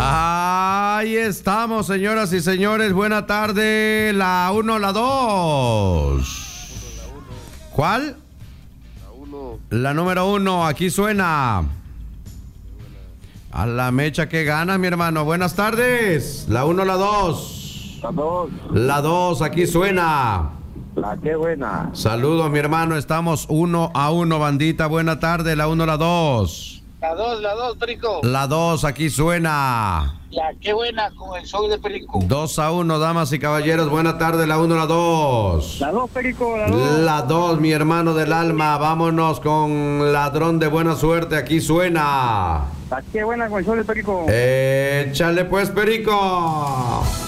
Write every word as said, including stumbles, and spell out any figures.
Ahí estamos, señoras y señores. Buena tarde. La uno, la dos. ¿Cuál? La uno. La número uno. Aquí suena. A la mecha que gana, mi hermano. Buenas tardes. La uno, la dos. La dos. La dos. Aquí suena. La qué buena. Saludos, mi hermano. Estamos uno a uno, bandita. Buena tarde. La uno, la dos. La dos, la dos, Perico. La dos. Aquí suena. La qué buena con el show de Perico. Dos a uno, damas y caballeros. Buena tarde. La uno, la dos. La dos, Perico, la dos. La dos, mi hermano del alma. Vámonos con ladrón de buena suerte. Aquí suena. La qué buena con el show de Perico. Échale pues, Perico.